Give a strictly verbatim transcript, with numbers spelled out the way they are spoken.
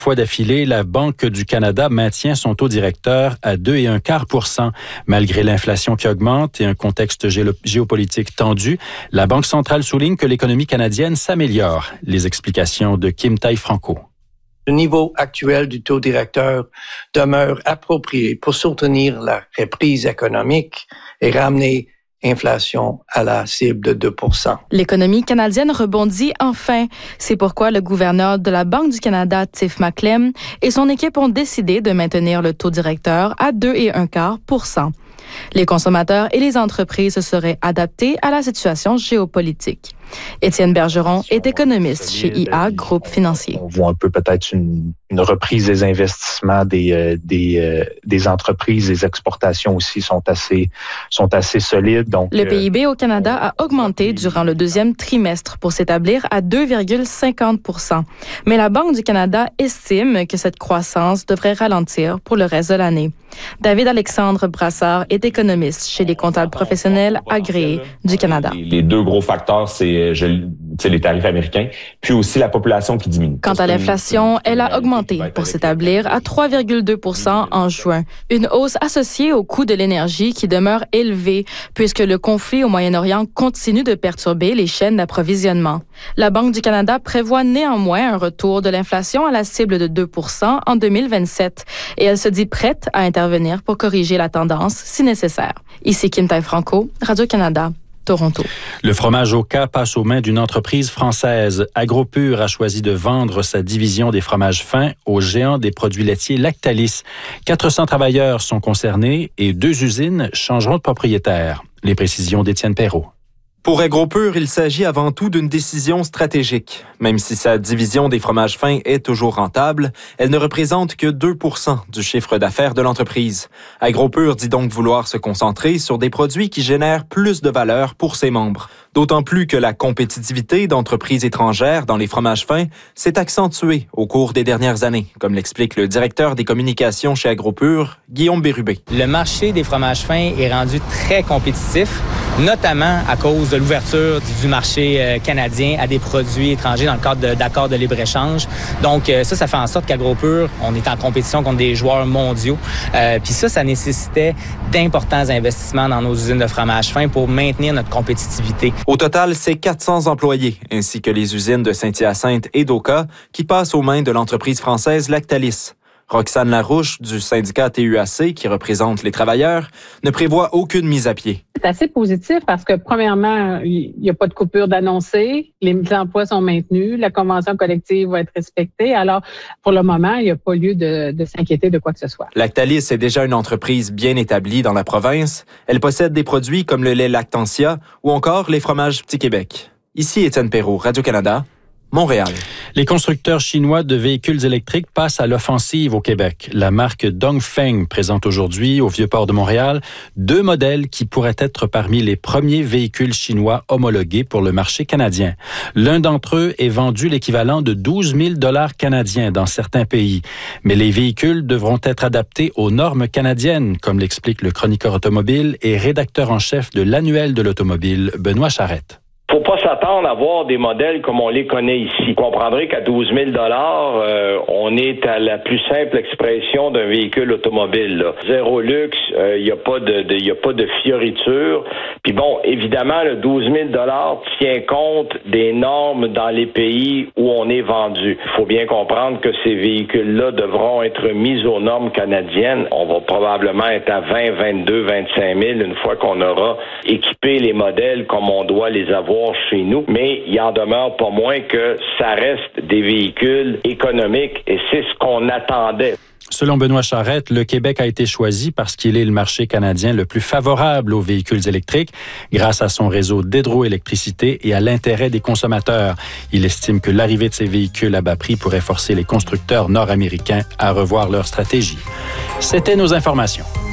Fois d'affilée, la Banque du Canada maintient son taux directeur à deux virgule un quart pour cent. Malgré l'inflation qui augmente et un contexte géopolitique tendu, la Banque centrale souligne que l'économie canadienne s'améliore. Les explications de Kim Tai-Franco. Le niveau actuel du taux directeur demeure approprié pour soutenir la reprise économique et ramener inflation à la cible de deux pour cent. L'économie canadienne rebondit enfin. C'est pourquoi le gouverneur de la Banque du Canada, Tiff Macklem, et son équipe ont décidé de maintenir le taux directeur à deux virgule un quart pour cent. Les consommateurs et les entreprises se seraient adaptés à la situation géopolitique. Étienne Bergeron est économiste chez I A Groupe Financier. On voit un peu peut-être une, une reprise des investissements des, euh, des, euh, des entreprises. Les exportations aussi sont assez, sont assez solides. Donc, le P I B au Canada a augmenté durant le deuxième trimestre pour s'établir à deux virgule cinquante pour cent. Mais la Banque du Canada estime que cette croissance devrait ralentir pour le reste de l'année. David Alexandre Brassard est économiste chez les comptables professionnels agréés du Canada. Les deux gros facteurs, c'est, je, c'est les tarifs américains, puis aussi la population qui diminue. Quant à l'inflation, elle a augmenté pour s'établir à trois virgule deux pour cent en juin. Une hausse associée au coût de l'énergie qui demeure élevé puisque le conflit au Moyen-Orient continue de perturber les chaînes d'approvisionnement. La Banque du Canada prévoit néanmoins un retour de l'inflation à la cible de deux pour cent en deux mille vingt-sept et elle se dit prête à intervenir pour corriger la tendance si nécessaire. Ici Kim Tai-Franco, Radio-Canada. Toronto. Le fromage Oka passe aux mains d'une entreprise française. AgroPure a choisi de vendre sa division des fromages fins au géant des produits laitiers Lactalis. quatre cents travailleurs sont concernés et deux usines changeront de propriétaire. Les précisions d'Étienne Perrault. Pour AgroPure, il s'agit avant tout d'une décision stratégique. Même si sa division des fromages fins est toujours rentable, elle ne représente que deux pour cent du chiffre d'affaires de l'entreprise. AgroPure dit donc vouloir se concentrer sur des produits qui génèrent plus de valeur pour ses membres. D'autant plus que la compétitivité d'entreprises étrangères dans les fromages fins s'est accentuée au cours des dernières années, comme l'explique le directeur des communications chez AgroPure, Guillaume Bérubé. Le marché des fromages fins est rendu très compétitif, notamment à cause de l'ouverture du marché canadien à des produits étrangers dans le cadre de, d'accords de libre-échange. Donc ça, ça fait en sorte qu'AgroPure, on est en compétition contre des joueurs mondiaux. Euh, Puis ça, ça nécessitait d'importants investissements dans nos usines de fromage fin pour maintenir notre compétitivité. Au total, c'est quatre cents employés, ainsi que les usines de Saint-Hyacinthe et d'Oka, qui passent aux mains de l'entreprise française Lactalis. Roxane Larouche, du syndicat T U A C, qui représente les travailleurs, ne prévoit aucune mise à pied. C'est assez positif parce que, premièrement, il n'y a pas de coupure d'annoncer, les emplois sont maintenus, la convention collective va être respectée. Alors, pour le moment, il n'y a pas lieu de, de s'inquiéter de quoi que ce soit. Lactalis est déjà une entreprise bien établie dans la province. Elle possède des produits comme le lait Lactantia ou encore les fromages Petit Québec. Ici Étienne Perrault, Radio-Canada. Montréal. Les constructeurs chinois de véhicules électriques passent à l'offensive au Québec. La marque Dongfeng présente aujourd'hui au Vieux-Port de Montréal deux modèles qui pourraient être parmi les premiers véhicules chinois homologués pour le marché canadien. L'un d'entre eux est vendu l'équivalent de douze mille dollars canadiens dans certains pays. Mais les véhicules devront être adaptés aux normes canadiennes, comme l'explique le chroniqueur automobile et rédacteur en chef de l'Annuel de l'automobile, Benoît Charette. Faut pas s'attendre à voir des modèles comme on les connaît ici. Vous comprendrez qu'à douze mille dollars, euh, on est à la plus simple expression d'un véhicule automobile. Là. Zéro luxe, il euh, y a pas de, de y a pas de fioriture. Puis bon, évidemment, le douze mille dollars tient compte des normes dans les pays où on est vendu. Il faut bien comprendre que ces véhicules-là devront être mis aux normes canadiennes. On va probablement être à vingt, vingt-deux, vingt-cinq mille une fois qu'on aura équipé les modèles comme on doit les avoir chez nous, mais il en demeure pas moins que ça reste des véhicules économiques et c'est ce qu'on attendait. Selon Benoît Charette, le Québec a été choisi parce qu'il est le marché canadien le plus favorable aux véhicules électriques grâce à son réseau d'hydroélectricité et à l'intérêt des consommateurs. Il estime que l'arrivée de ces véhicules à bas prix pourrait forcer les constructeurs nord-américains à revoir leur stratégie. C'était nos informations.